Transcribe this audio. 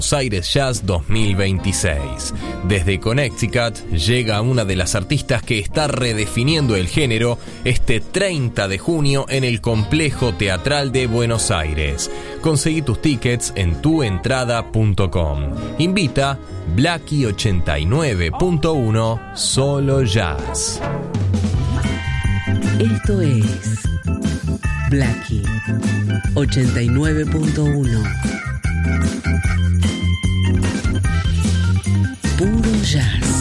Aires Jazz 2026. Desde Connecticut llega una de las artistas que está redefiniendo el género este 30 de junio en el Complejo Teatral de Buenos Aires. Conseguí tus tickets en tuentrada.com. Invita Blackie 89.1 Solo Jazz. Esto es Blackie 89.1. Puro jazz.